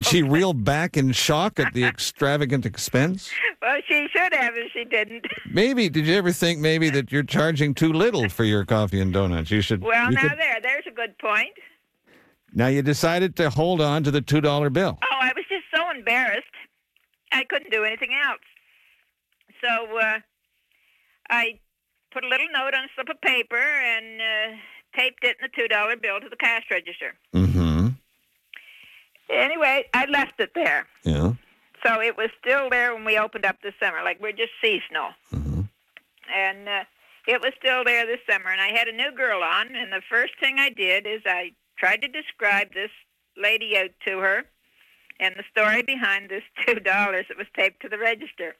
she reel back in shock at the extravagant expense? Well, she should have if she didn't. Maybe. Did you ever think maybe that you're charging too little for your coffee and donuts? You should. Well, there's a good point. Now you decided to hold on to the $2 bill. Oh, I was just so embarrassed. I couldn't do anything else. So I put a little note on a slip of paper and taped it in the $2 bill to the cash register. Mm-hmm. Anyway, I left it there. Yeah. So it was still there when we opened up this summer, like we're just seasonal. Mm-hmm. And it was still there this summer. And I had a new girl on, and the first thing I did is I tried to describe this lady out to her and the story behind this $2 that was taped to the register.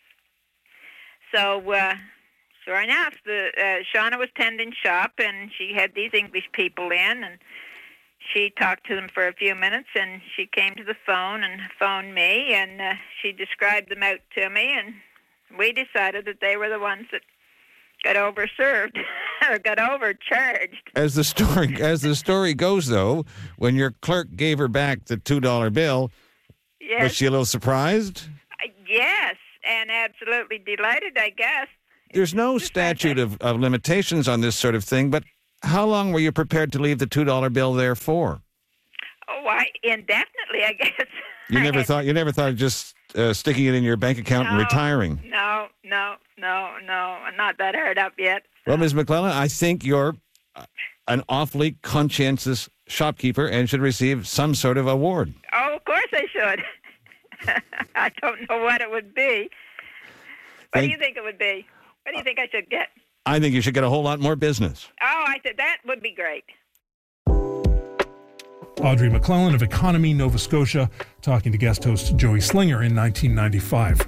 So, sure enough, Shauna was tending shop, and she had these English people in, and she talked to them for a few minutes, and she came to the phone and phoned me, and she described them out to me, and we decided that they were the ones that got overserved or got overcharged. As the story goes, though, when your clerk gave her back the $2 bill, yes. Was she a little surprised? Yes, and absolutely delighted, I guess. There's no statute of limitations on this sort of thing, but how long were you prepared to leave the $2 bill there for? Oh, indefinitely, I guess. You never thought of just sticking it in your bank account and retiring? No, I'm not that hard up yet. Well, Ms. McClellan, I think you're an awfully conscientious shopkeeper and should receive some sort of award. Oh, of course I should. I don't know what it would be. What do you think it would be? What do you think I should get? I think you should get a whole lot more business. Oh, I said that would be great. Audrey McClellan of Economy, Nova Scotia, talking to guest host Joey Slinger in 1995.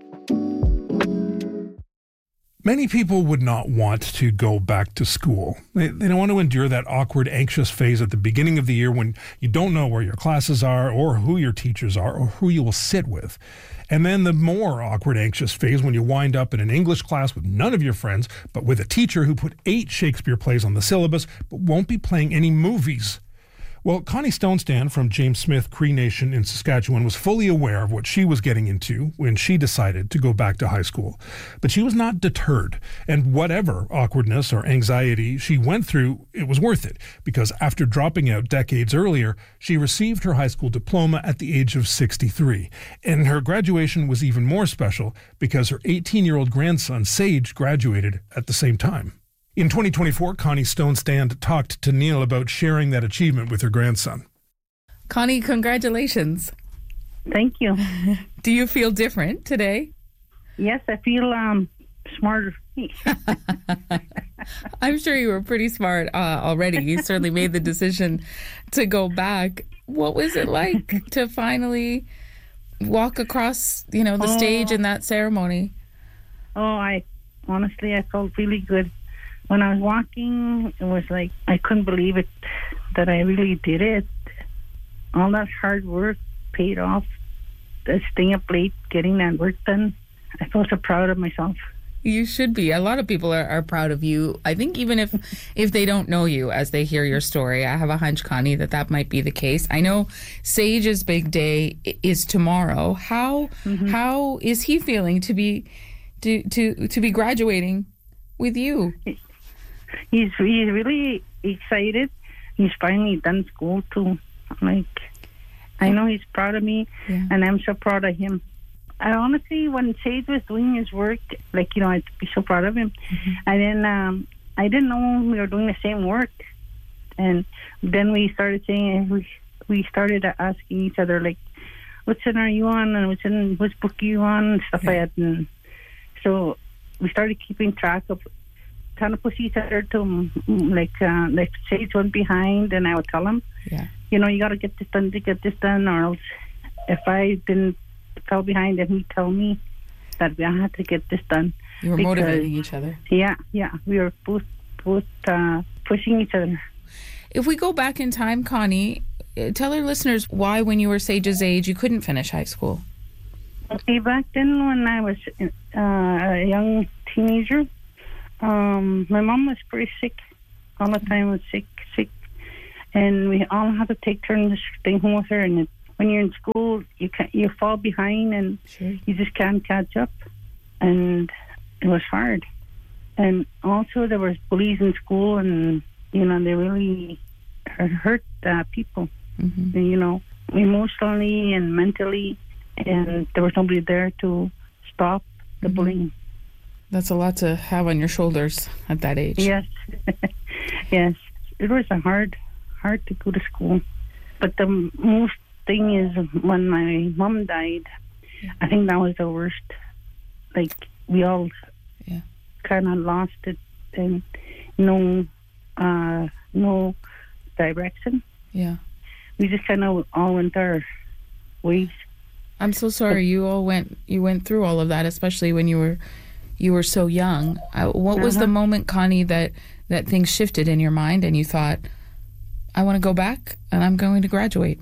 Many people would not want to go back to school. They don't want to endure that awkward, anxious phase at the beginning of the year when you don't know where your classes are or who your teachers are or who you will sit with. And then the more awkward, anxious phase when you wind up in an English class with none of your friends, but with a teacher who put 8 Shakespeare plays on the syllabus but won't be playing any movies. Well, Connie Stonestand from James Smith Cree Nation in Saskatchewan was fully aware of what she was getting into when she decided to go back to high school. But she was not deterred, and whatever awkwardness or anxiety she went through, it was worth it, because after dropping out decades earlier, she received her high school diploma at the age of 63. And her graduation was even more special because her 18-year-old grandson, Sage, graduated at the same time. In 2024, Connie Stonestand talked to Neil about sharing that achievement with her grandson. Connie, congratulations. Thank you. Do you feel different today? Yes, I feel smarter. I'm sure you were pretty smart already. You certainly made the decision to go back. What was it like to finally walk across, the stage in that ceremony? I felt really good. When I was walking, it was like I couldn't believe it that I really did it. All that hard work paid off. Staying up late, getting that work done. I felt so proud of myself. You should be. A lot of people are proud of you. I think even if they don't know you as they hear your story, I have a hunch, Connie, that might be the case. I know Sage's big day is tomorrow. How is he feeling to be graduating with you? He's really excited. He's finally done school too. I know he's proud of me, and I'm so proud of him. I honestly, when Sage was doing his work, I'd be so proud of him. Mm-hmm. And then I didn't know we were doing the same work. And then we started saying, we started asking each other, what center are you on, and which book are you on, and stuff like that. And so we started keeping track of, trying to push each other to, Sage went behind, and I would tell him, you got to get this done, or else if I didn't fell behind, and he'd tell me that I had to get this done. You were motivating each other. Yeah, we were both pushing each other. If we go back in time, Connie, tell our listeners why, when you were Sage's age, you couldn't finish high school. Okay, back then when I was a young teenager, my mom was pretty sick. All the time was sick. And we all had to take turns staying home with her. And when you're in school, you fall behind and you just can't catch up. And it was hard. And also there was bullies in school, and, you know, they really hurt people, you know, emotionally and mentally. And there was nobody there to stop the bullying. That's a lot to have on your shoulders at that age. Yes. Yes. It was hard to go to school. But the most thing is when my mom died, I think that was the worst. Like, we all kind of lost it, and no direction. Yeah. We just kind of all went our ways. I'm so sorry you went through all of that, especially when you were so young. What was the moment, Connie, that things shifted in your mind and you thought, I want to go back and I'm going to graduate?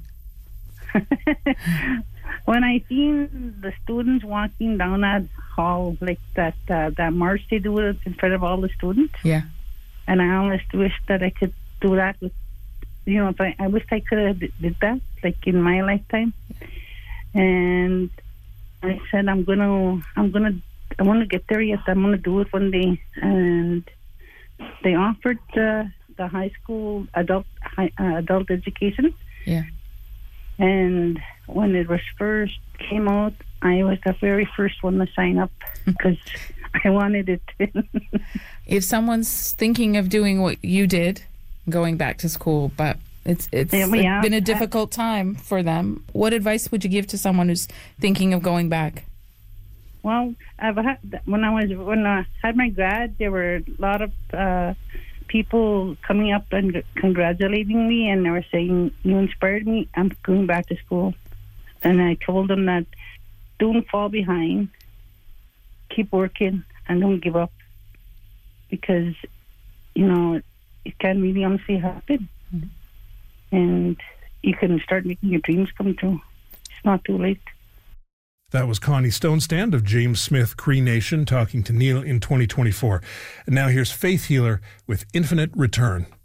When I seen the students walking down that hall, like that march they do in front of all the students. Yeah. And I almost wish that I could do that with, you know, I wish I could have did that, like, in my lifetime. And I said, I want to get there yet. I'm going to do it one day. And they offered the high school adult education. Yeah. And when it was first came out, I was the very first one to sign up because I wanted it. If someone's thinking of doing what you did, going back to school, but it's been a difficult time for them, what advice would you give to someone who's thinking of going back? Well, when I had my grad, there were a lot of people coming up and congratulating me, and they were saying, "You inspired me. I'm going back to school." And I told them that don't fall behind, keep working, and don't give up, because, you know, it can really honestly happen. And you can start making your dreams come true. It's not too late. That was Connie Stonestand of James Smith Cree Nation talking to Neil in 2024. And now here's Faith Healer with Infinite Return.